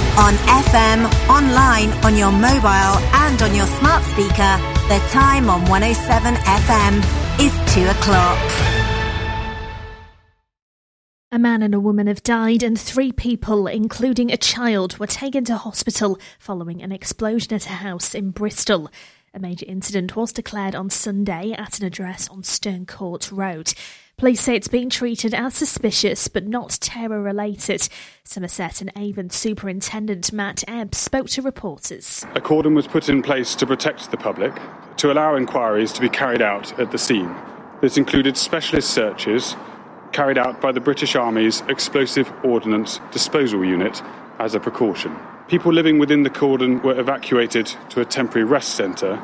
On FM, online, on your mobile and on your smart speaker, the time on 107 FM is 2 o'clock. A man and a woman have died and 3 people, including a child, were taken to hospital following an explosion at a house in Bristol. A major incident was declared on Sunday at an address on Stern Court Road. Police say it's been treated as suspicious but not terror-related. Somerset and Avon Superintendent Matt Ebb spoke to reporters. A cordon was put in place to protect the public, to allow inquiries to be carried out at the scene. This included specialist searches carried out by the British Army's Explosive Ordnance Disposal Unit as a precaution. People living within the cordon were evacuated to a temporary rest centre.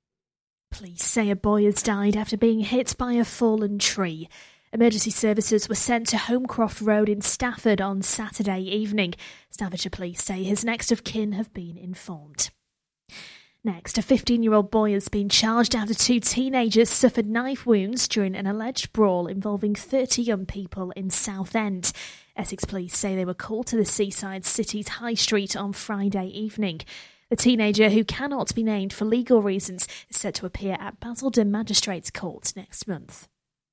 Police say a boy has died after being hit by a fallen tree. Emergency services were sent to Holmcroft Road in Stafford on Saturday evening. Staffordshire Police say his next of kin have been informed. Next, a 15-year-old boy has been charged after 2 teenagers suffered knife wounds during an alleged brawl involving 30 young people in Southend. Essex Police say they were called to the seaside city's High Street on Friday evening. The teenager, who cannot be named for legal reasons, is set to appear at Basildon Magistrates Court next month.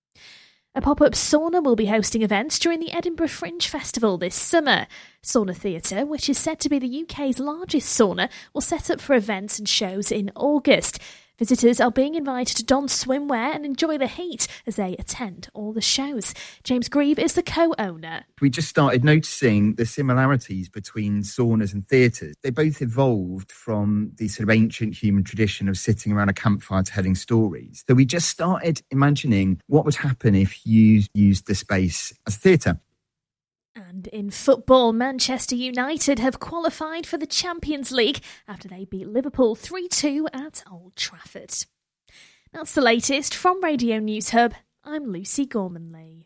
A pop-up sauna will be hosting events during the Edinburgh Fringe Festival this summer. Sauna Theatre, which is said to be the UK's largest sauna, will set up for events and shows in August. Visitors are being invited to don swimwear and enjoy the heat as they attend all the shows. James Grieve is the co-owner. We just started noticing the similarities between saunas and theatres. They both evolved from the sort of ancient human tradition of sitting around a campfire telling stories. So we just started imagining what would happen if you used the space as a theatre. And in football, Manchester United have qualified for the Champions League after they beat Liverpool 3-2 at Old Trafford. That's the latest from Radio News Hub. I'm Lucy Gormanley.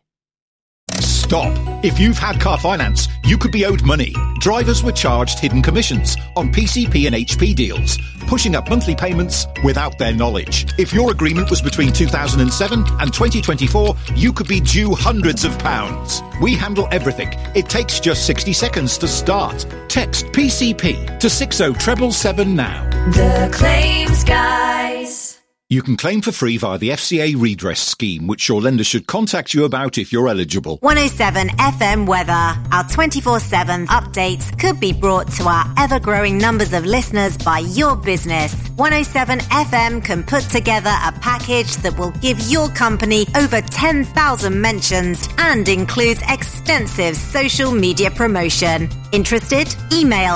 Stop. If you've had car finance, you could be owed money. Drivers were charged hidden commissions on PCP and HP deals, pushing up monthly payments without their knowledge. If your agreement was between 2007 and 2024, you could be due hundreds of pounds. We handle everything. It takes just 60 seconds to start. Text PCP to 60777 now. The Claims Guys. You can claim for free via the FCA redress scheme, which your lender should contact you about if you're eligible. 107 FM weather. Our 24/7 updates could be brought to our ever-growing numbers of listeners by your business. 107 FM can put together a package that will give your company over 10,000 mentions and includes extensive social media promotion. Interested? Email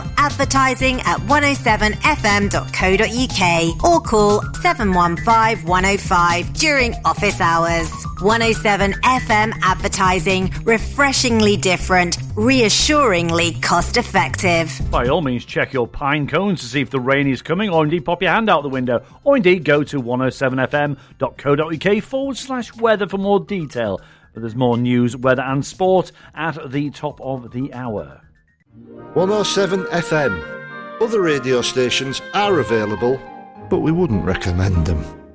advertising@107fm.co.uk or call 715-105 during office hours. 107 FM advertising, refreshingly different, reassuringly cost-effective. By all means, check your pine cones to see if the rain is coming, or indeed pop your hand out the window, or indeed go to 107fm.co.uk/weather for more detail. But there's more news, weather and sport at the top of the hour. 107 FM. Other radio stations are available, but we wouldn't recommend them.